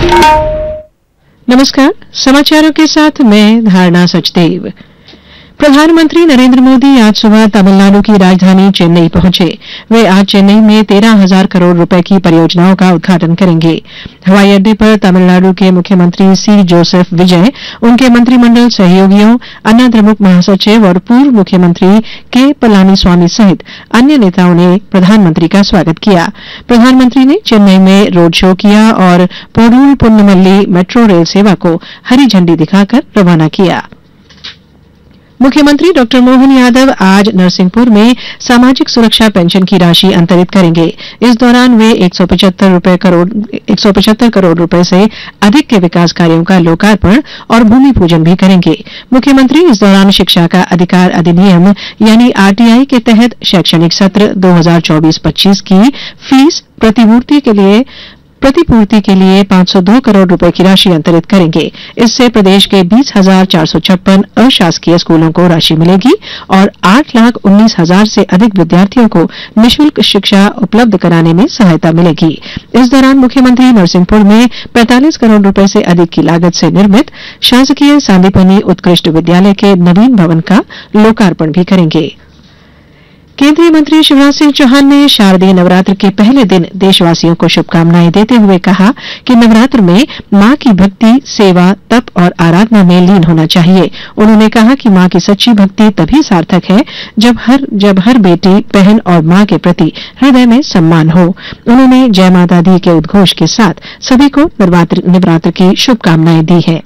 नमस्कार, समाचारों के साथ मैं धारणा सचदेव। प्रधानमंत्री नरेंद्र मोदी आज सुबह तमिलनाडु की राजधानी चेन्नई पहुंचे। वे आज चेन्नई में 13,000 करोड़ रुपए की परियोजनाओं का उद्घाटन करेंगे। हवाई अड्डे पर तमिलनाडु के मुख्यमंत्री सी जोसेफ विजय, उनके मंत्रिमंडल सहयोगियों, अन्ना द्रमुक महासचिव और पूर्व मुख्यमंत्री के पलानीस्वामी सहित अन्य नेताओं ने प्रधानमंत्री का स्वागत किया। प्रधानमंत्री ने चेन्नई में रोड शो किया और पोडूल पुन्नमल्ली मेट्रो रेल सेवा को हरी झंडी दिखाकर रवाना किया। मुख्यमंत्री डॉ मोहन यादव आज नरसिंहपुर में सामाजिक सुरक्षा पेंशन की राशि अंतरित करेंगे। इस दौरान वे 175 करोड़ रुपए से अधिक के विकास कार्यों का लोकार्पण और भूमि पूजन भी करेंगे। मुख्यमंत्री इस दौरान शिक्षा का अधिकार अधिनियम यानी आरटीआई के तहत शैक्षणिक सत्र 2024-25 की फीस प्रतिपूर्ति के लिए 502 करोड़ रुपए की राशि अंतरित करेंगे। इससे प्रदेश के 20,456 अशासकीय स्कूलों को राशि मिलेगी और 8,19,000 से अधिक विद्यार्थियों को निःशुल्क शिक्षा उपलब्ध कराने में सहायता मिलेगी। इस दौरान मुख्यमंत्री नरसिंहपुर में 45 करोड़ रुपए से अधिक की लागत से निर्मित शासकीय सांदीपनि उत्कृष्ट विद्यालय के नवीन भवन का लोकार्पण भी करेंगे। केंद्रीय मंत्री शिवराज सिंह चौहान ने शारदीय नवरात्र के पहले दिन देशवासियों को शुभकामनाएं देते हुए कहा कि नवरात्र में मां की भक्ति, सेवा, तप और आराधना में लीन होना चाहिए। उन्होंने कहा कि मां की सच्ची भक्ति तभी सार्थक है जब हर बेटी, बहन और मां के प्रति हृदय में सम्मान हो। उन्होंने जय माता दी के उद्घोष के साथ सभी को नवरात्र की शुभकामनाएं दी है।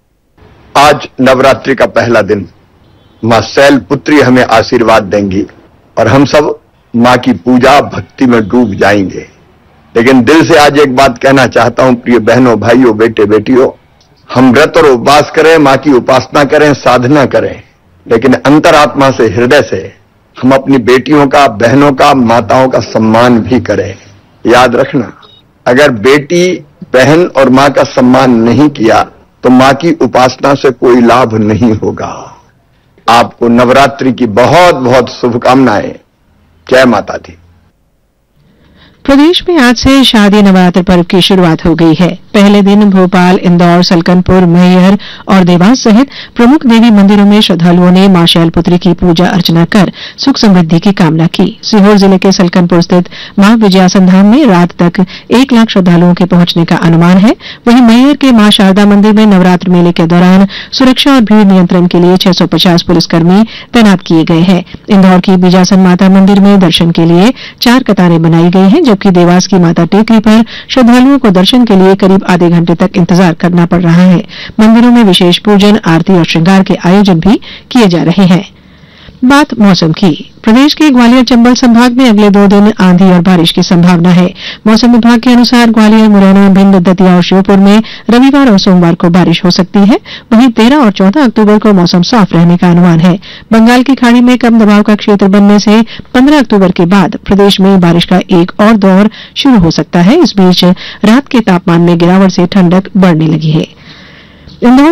आज नवरात्रि का पहला दिन, मां शैलपुत्री हमें आशीर्वाद देंगी और हम सब मां की पूजा भक्ति में डूब जाएंगे। लेकिन दिल से आज एक बात कहना चाहता हूं, प्रिय बहनों, भाइयों, बेटे बेटियों, हम व्रत और उपवास करें, मां की उपासना करें, साधना करें, लेकिन अंतरात्मा से, हृदय से हम अपनी बेटियों का, बहनों का, माताओं का सम्मान भी करें। याद रखना, अगर बेटी, बहन और मां का सम्मान नहीं किया तो मां की उपासना से कोई लाभ नहीं होगा। आपको नवरात्रि की बहुत बहुत शुभकामनाएं। जय माता दी। प्रदेश में आज से शारदीय नवरात्र पर्व की शुरुआत हो गई है। पहले दिन भोपाल, इंदौर, सलकनपुर, मैहर और देवास सहित प्रमुख देवी मंदिरों में श्रद्धालुओं ने मां शैलपुत्री की पूजा अर्चना कर सुख समृद्धि की कामना की। सीहोर जिले के सलकनपुर स्थित मां विजयासन धाम में रात तक 1 लाख श्रद्धालुओं के पहुंचने का अनुमान है। वहीं मैहर के मां शारदा मंदिर में नवरात्र मेले के दौरान सुरक्षा और भीड़ नियंत्रण के लिए 650 पुलिसकर्मी तैनात किए गए हैं। इंदौर की बीजासन माता मंदिर में दर्शन के लिए 4 कतारें बनाई गई हैं, जबकि देवास की माता टेकरी पर श्रद्धालुओं को दर्शन के लिए करीब आधे घंटे तक इंतजार करना पड़ रहा है। मंदिरों में विशेष पूजन, आरती और श्रृंगार के आयोजन भी किए जा रहे हैं। बात मौसम की। प्रदेश के ग्वालियर चंबल संभाग में अगले 2 दिन आंधी और बारिश की संभावना है। मौसम विभाग के अनुसार ग्वालियर, मुरैना, भिंड, दतिया और श्योपुर में रविवार और सोमवार को बारिश हो सकती है। वहीं 13 और 14 अक्टूबर को मौसम साफ रहने का अनुमान है। बंगाल की खाड़ी में कम दबाव का क्षेत्र बनने से 15 अक्टूबर के बाद प्रदेश में बारिश का एक और दौर शुरू हो सकता है। इस बीच रात के तापमान में गिरावट से ठंडक बढ़ने लगी है। इंदौर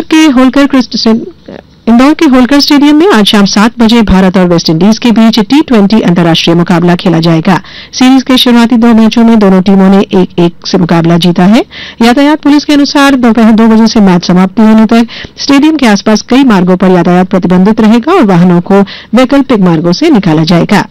के होलकर स्टेडियम में आज शाम 7 बजे भारत और वेस्टइंडीज के बीच T20 अंतर्राष्ट्रीय मुकाबला खेला जाएगा। सीरीज के शुरुआती 2 मैचों में दोनों टीमों ने 1-1 से मुकाबला जीता है। यातायात पुलिस के अनुसार दोपहर 2 बजे से मैच समाप्ति होने तक स्टेडियम के आसपास कई मार्गों पर यातायात प्रतिबंधित रहेगा और वाहनों को वैकल्पिक मार्गों से निकाला जाएगा।